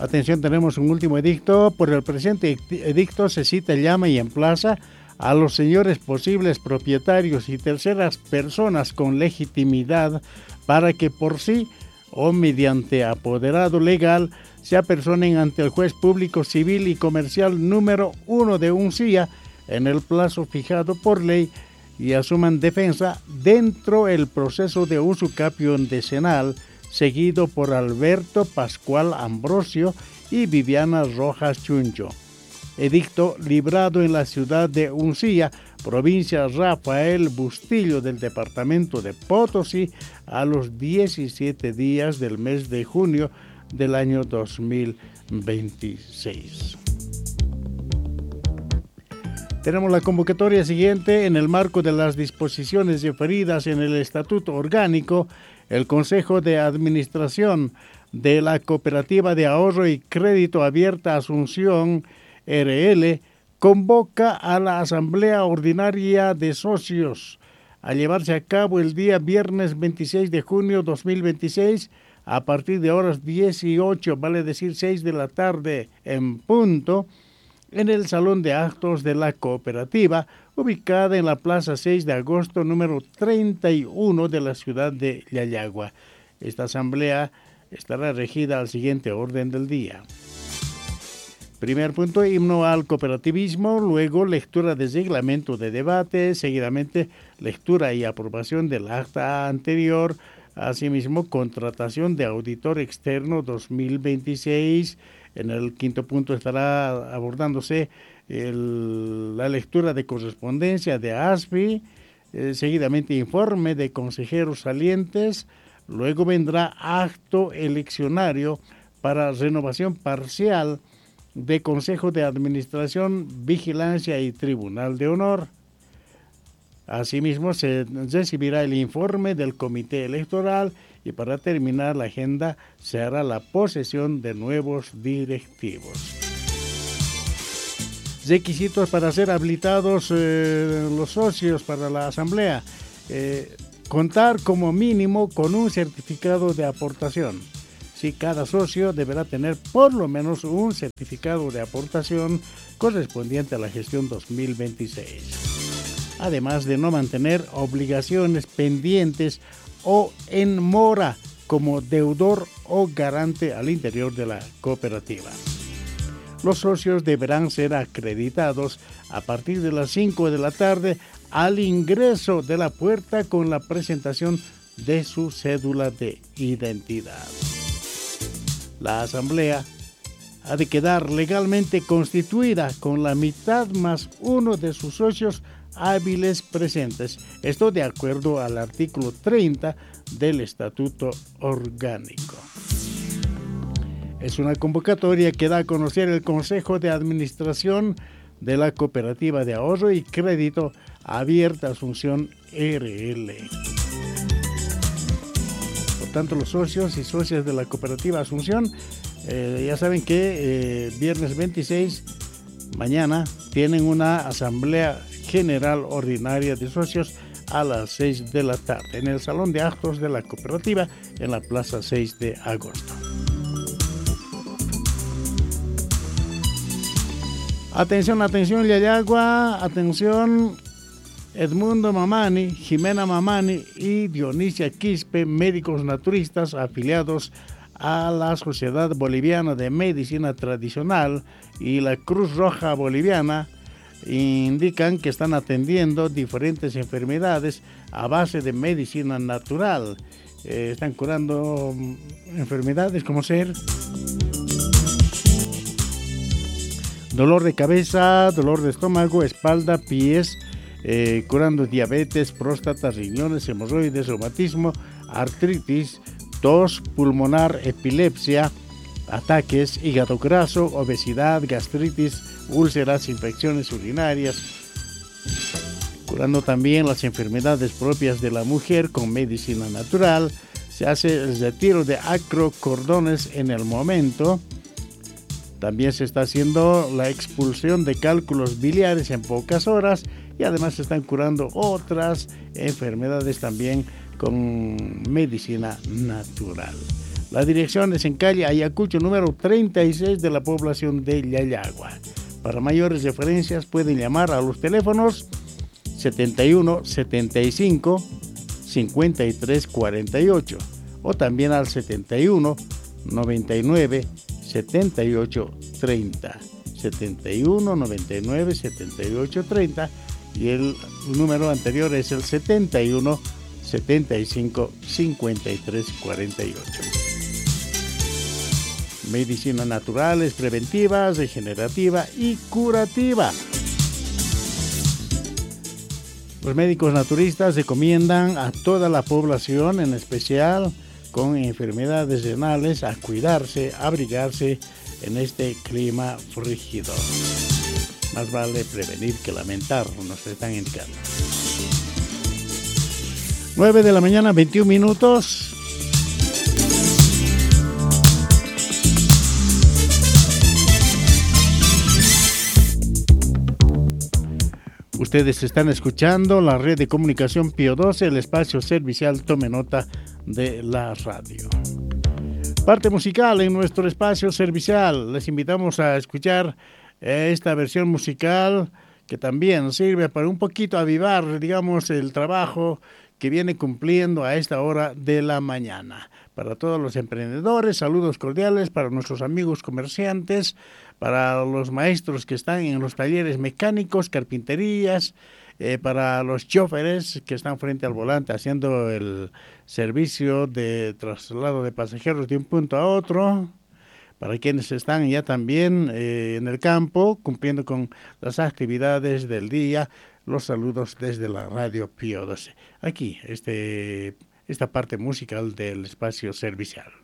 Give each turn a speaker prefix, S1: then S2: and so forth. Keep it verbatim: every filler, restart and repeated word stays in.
S1: Atención, tenemos un último edicto. Por el presente edicto se cita, llama y emplaza a los señores posibles propietarios y terceras personas con legitimidad para que por sí o mediante apoderado legal se apersonen ante el juez público civil y comercial número uno de Uncía en el plazo fijado por ley y asuman defensa dentro del proceso de usucapio decenal seguido por Alberto Pascual Ambrosio y Viviana Rojas Chuncho. Edicto librado en la ciudad de Uncía, provincia Rafael Bustillo del departamento de Potosí, a los diecisiete días del mes de junio del año dos mil veintiséis. Tenemos la convocatoria siguiente. En el marco de las disposiciones referidas en el Estatuto Orgánico, el Consejo de Administración de la Cooperativa de Ahorro y Crédito Abierta Asunción R L convoca a la Asamblea Ordinaria de Socios a llevarse a cabo el día viernes veintiséis de junio dos mil veintiséis a partir de horas dieciocho, vale decir seis de la tarde en punto, en el Salón de Actos de la Cooperativa, ubicada en la Plaza seis de agosto, número treinta y uno de la ciudad de Yayagua. Esta asamblea estará regida al siguiente orden del día. Primer punto, himno al cooperativismo, luego lectura de reglamento de debate, seguidamente lectura y aprobación del acta anterior, asimismo contratación de auditor externo dos mil veintiséis. En el quinto punto estará abordándose el, la lectura de correspondencia de A S F I, eh, seguidamente informe de consejeros salientes, luego vendrá acto eleccionario para renovación parcial de Consejo de Administración, Vigilancia y Tribunal de Honor. Asimismo, se recibirá el informe del Comité Electoral y para terminar la agenda se hará la posesión de nuevos directivos. Requisitos para ser habilitados eh, los socios para la Asamblea. Eh, contar como mínimo con un certificado de aportación. Sí, cada socio deberá tener por lo menos un certificado de aportación correspondiente a la gestión dos mil veintiséis. Además de no mantener obligaciones pendientes o en mora como deudor o garante al interior de la cooperativa. Los socios deberán ser acreditados a partir de las cinco de la tarde al ingreso de la puerta con la presentación de su cédula de identidad. La asamblea ha de quedar legalmente constituida con la mitad más uno de sus socios hábiles presentes. Esto de acuerdo al artículo treinta del Estatuto Orgánico. Es una convocatoria que da a conocer el Consejo de Administración de la Cooperativa de Ahorro y Crédito Abierta Asunción R L. Por tanto, los socios y socias de la Cooperativa Asunción eh, ya saben que eh, viernes veintiséis, mañana, tienen una asamblea general ordinaria de socios a las seis de la tarde en el Salón de Actos de la Cooperativa en la Plaza seis de agosto. Atención, atención Yayagua, atención Edmundo Mamani, Jimena Mamani y Dionisia Quispe, médicos naturistas afiliados a la Sociedad Boliviana de Medicina Tradicional y la Cruz Roja Boliviana, indican que están atendiendo diferentes enfermedades a base de medicina natural. Eh, están curando enfermedades como ser dolor de cabeza, dolor de estómago, espalda, pies, eh, curando diabetes, próstata, riñones, hemorroides, reumatismo, artritis, tos pulmonar, epilepsia, ataques, hígado graso, obesidad, gastritis, úlceras, infecciones urinarias, curando también las enfermedades propias de la mujer con medicina natural. Se hace el retiro de acrocordones en el momento. También se está haciendo la expulsión de cálculos biliares en pocas horas y además se están curando otras enfermedades también con medicina natural. La dirección es en calle Ayacucho, número treinta y seis de la población de Yayagua. Para mayores referencias pueden llamar a los teléfonos setenta y uno, setenta y cinco, cincuenta y tres cuarenta y ocho o también al setenta y uno, noventa y nueve, setenta y ocho treinta. setenta y uno, noventa y nueve, setenta y ocho treinta y el número anterior es el setenta y uno, setenta y cinco, cincuenta y tres cuarenta y ocho. Medicinas naturales, preventivas, regenerativa y curativa. Los médicos naturistas recomiendan a toda la población, en especial con enfermedades renales, a cuidarse, a abrigarse en este clima frígido. Más vale prevenir que lamentar, nos están indicando. nueve de la mañana, veintiún minutos. Ustedes están escuchando la red de comunicación Pío doce, el espacio servicial. Tome nota de la radio. Parte musical en nuestro espacio servicial. Les invitamos a escuchar esta versión musical que también sirve para un poquito avivar, digamos, el trabajo que viene cumpliendo a esta hora de la mañana. Para todos los emprendedores, saludos cordiales para nuestros amigos comerciantes, para los maestros que están en los talleres mecánicos, carpinterías, eh, para los choferes que están frente al volante haciendo el servicio de traslado de pasajeros de un punto a otro, para quienes están ya también eh, en el campo cumpliendo con las actividades del día. Los saludos desde la radio Pío doce. Aquí, este, esta parte musical del espacio servicial.